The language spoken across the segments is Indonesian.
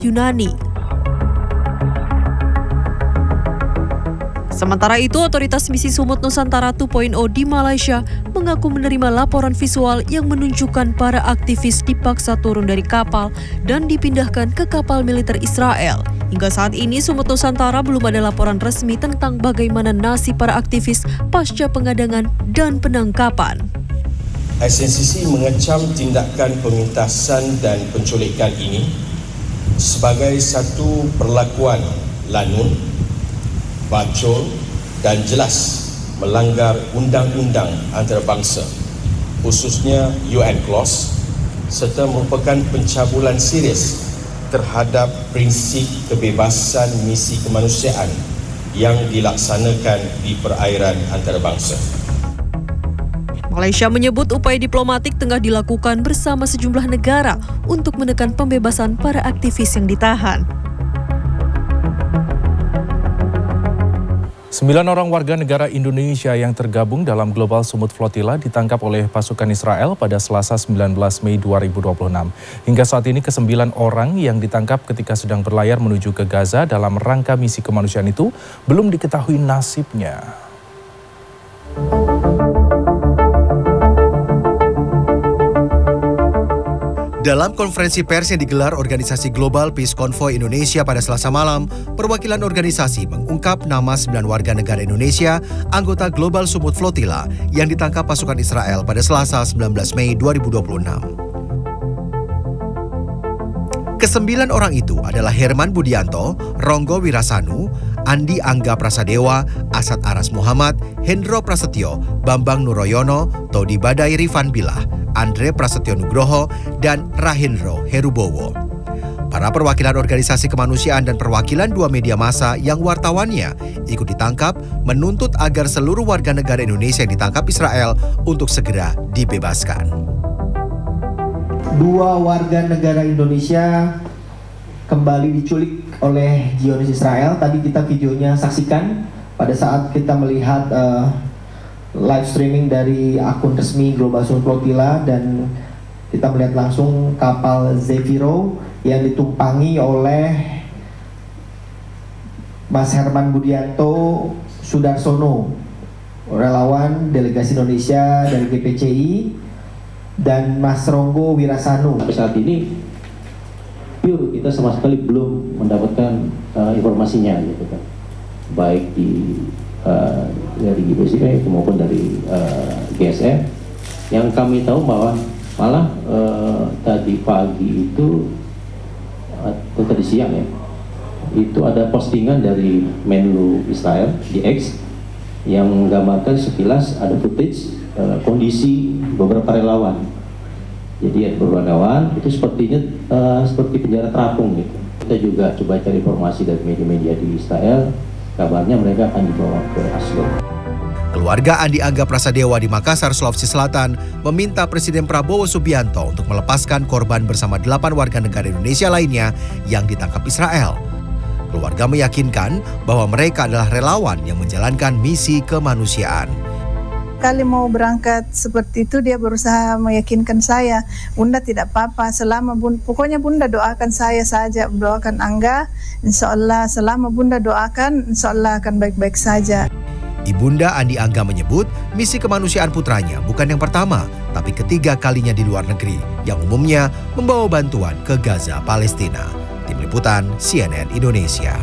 Yunani. Sementara itu, otoritas misi Sumut Nusantara 2.0 di Malaysia mengaku menerima laporan visual yang menunjukkan para aktivis dipaksa turun dari kapal dan dipindahkan ke kapal militer Israel. Hingga saat ini, Sumut Nusantara belum ada laporan resmi tentang bagaimana nasib para aktivis pasca pengadangan dan penangkapan. SNCC mengecam tindakan pemintasan dan penculikan ini sebagai satu perlakuan lanun, bacol dan jelas melanggar undang-undang antarabangsa, khususnya UN Clause, serta merupakan pencabulan serius terhadap prinsip kebebasan misi kemanusiaan yang dilaksanakan di perairan antarabangsa. Malaysia menyebut upaya diplomatik tengah dilakukan bersama sejumlah negara untuk menekan pembebasan para aktivis yang ditahan. 9 orang warga negara Indonesia yang tergabung dalam Global Sumut Flotilla ditangkap oleh pasukan Israel pada Selasa 19 Mei 2026. Hingga saat ini ke-9 orang yang ditangkap ketika sedang berlayar menuju ke Gaza dalam rangka misi kemanusiaan itu belum diketahui nasibnya. Dalam konferensi pers yang digelar organisasi Global Peace Convoy Indonesia pada Selasa malam, perwakilan organisasi mengungkap nama 9 warga negara Indonesia anggota Global Sumut Flotilla yang ditangkap pasukan Israel pada Selasa 19 Mei 2026. Ke-9 orang itu adalah Herman Budianto, Ronggo Wirasanu, Andi Angga Prasadewa, Asad Aras Muhammad, Hendro Prasetyo, Bambang Nuroyono, Todi Badai Rifan Bilah, Andre Prasetyo Nugroho, dan Rahindro Herubowo. Para perwakilan organisasi kemanusiaan dan perwakilan 2 media massa yang wartawannya ikut ditangkap menuntut agar seluruh warga negara Indonesia yang ditangkap Israel untuk segera dibebaskan. 2 warga negara Indonesia kembali diculik oleh Zionis Israel. Tadi kita videonya saksikan pada saat kita melihat live streaming dari akun resmi Global Sumut Flotilla, dan kita melihat langsung kapal Zefiro yang ditumpangi oleh Mas Herman Budianto Sudarsono, relawan delegasi Indonesia dari GPCI, dan Mas Ronggo Wirasanu. Sampai saat ini pure kita sama sekali belum mendapatkan informasinya gitu kan, baik dari GPCI maupun dari GSM. Yang kami tahu bahwa malah tadi pagi itu atau tadi siang ya, itu ada postingan dari Menlu Israel di X yang menggambarkan sekilas ada footage kondisi beberapa relawan. Jadi ada beberapa relawan itu sepertinya seperti penjara terapung gitu. Kita juga coba cari informasi dari media-media di Israel, kabarnya mereka akan dibawa ke Oslo. Keluarga Andi Angga Prasadewa di Makassar, Sulawesi Selatan meminta Presiden Prabowo Subianto untuk melepaskan korban bersama 8 warga negara Indonesia lainnya yang ditangkap Israel. Keluarga meyakinkan bahwa mereka adalah relawan yang menjalankan misi kemanusiaan. Kali mau berangkat seperti itu, dia berusaha meyakinkan saya, Bunda tidak apa-apa, pokoknya Bunda doakan saya saja, doakan Angga, insya Allah selama Bunda doakan, insya Allah akan baik-baik saja. Ibunda Andi Angga menyebut misi kemanusiaan putranya bukan yang pertama, tapi ketiga kalinya di luar negeri, yang umumnya membawa bantuan ke Gaza, Palestina. Tim Liputan CNN Indonesia.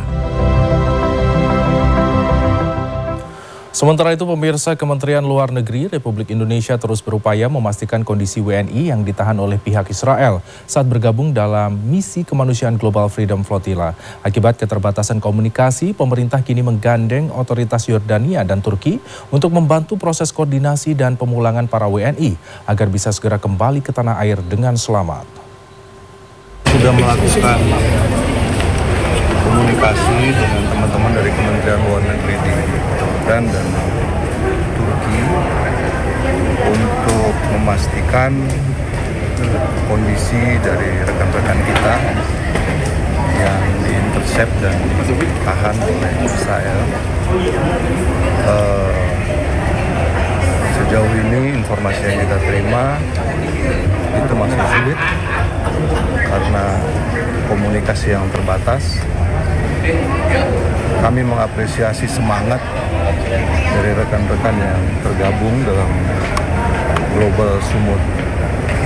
Sementara itu, pemirsa, Kementerian Luar Negeri Republik Indonesia terus berupaya memastikan kondisi WNI yang ditahan oleh pihak Israel saat bergabung dalam misi kemanusiaan Global Freedom Flotilla. Akibat keterbatasan komunikasi, pemerintah kini menggandeng otoritas Yordania dan Turki untuk membantu proses koordinasi dan pemulangan para WNI agar bisa segera kembali ke tanah air dengan selamat. Sudah melakukan komunikasi dengan teman-teman dari Kementerian Luar Negeri di Jordan dan Turki untuk memastikan kondisi dari rekan-rekan kita yang diintercept dan ditahan oleh Israel. Sejauh ini informasi yang kita terima itu masih sulit karena komunikasi yang terbatas. Kami mengapresiasi semangat dari rekan-rekan yang tergabung dalam Global Sumut